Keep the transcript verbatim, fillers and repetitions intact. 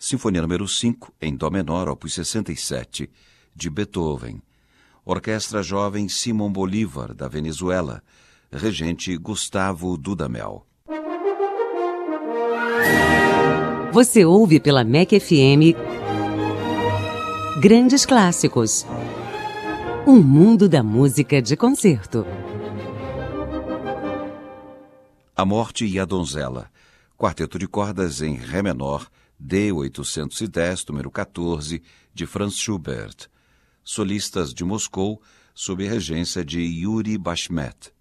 Sinfonia número cinco, em Dó menor, opus sessenta e sete, de Beethoven. Orquestra Jovem Simón Bolívar, da Venezuela. Regente Gustavo Dudamel. Você ouve pela M E C F M Grandes Clássicos. Um mundo da música de concerto. A Morte e a Donzela. Quarteto de cordas em Ré menor, D oitocentos e dez, número quatorze, de Franz Schubert. Solistas de Moscou, sob regência de Yuri Bashmet.